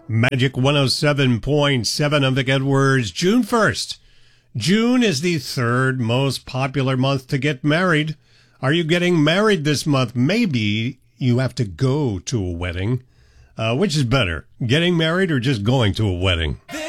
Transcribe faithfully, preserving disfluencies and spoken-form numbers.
Magic one oh seven point seven. I'm Vic Edwards. June first. June is the third most popular month to get married. Are you getting married this month? Maybe you have to go to a wedding. Uh, which is better, getting married or just going to a wedding?